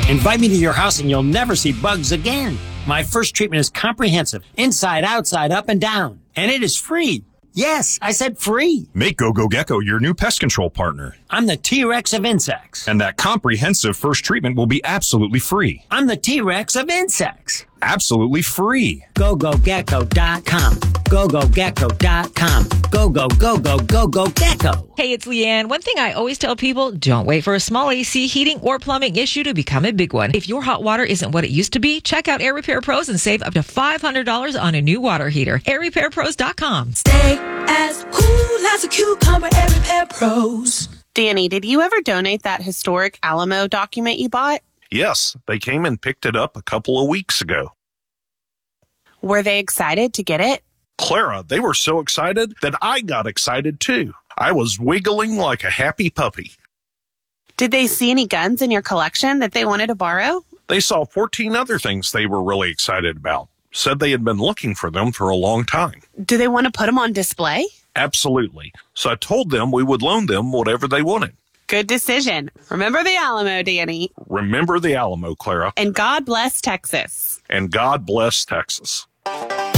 Invite me to your house and you'll never see bugs again. My first treatment is comprehensive, inside, outside, up, and down. And it is free. Yes, I said free. Make GoGo Gecko your new pest control partner. I'm the T-Rex of insects. And that comprehensive first treatment will be absolutely free. I'm the T-Rex of insects. Absolutely free. GoGoGecko.com. GoGoGecko.com. Go, go, go, go, go, go, gecko. Hey, it's Leanne. One thing I always tell people, don't wait for a small AC, heating, or plumbing issue to become a big one. If your hot water isn't what it used to be, check out Air Repair Pros and save up to $500 on a new water heater. AirRepairPros.com. Stay as cool as a cucumber, Air Repair Pros. Danny, did you ever donate that historic Alamo document you bought? Yes, they came and picked it up a couple of weeks ago. Were they excited to get it? Clara, they were so excited that I got excited too. I was wiggling like a happy puppy. Did they see any guns in your collection that they wanted to borrow? They saw 14 other things they were really excited about. Said they had been looking for them for a long time. Do they want to put them on display? Absolutely. So I told them we would loan them whatever they wanted. Good decision. Remember the Alamo, Danny. Remember the Alamo, Clara. And God bless Texas. And God bless Texas.